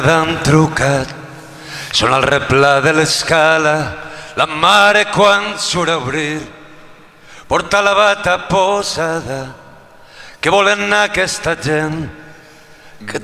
Han trucat, són al replà de l'escala, la mare quan surt a obrir porta la bata posada. Què volen aquesta gent?